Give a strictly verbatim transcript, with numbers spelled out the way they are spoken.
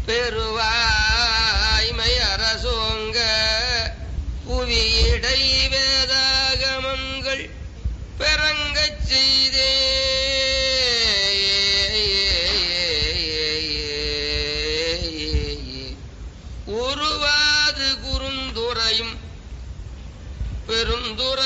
பெருவாய்மை அரசோங்க புவியிடை வேதாகமங்கள் பெறங்கச் செய்தே உருவாது குறுந்துரையும் பெருந்துரை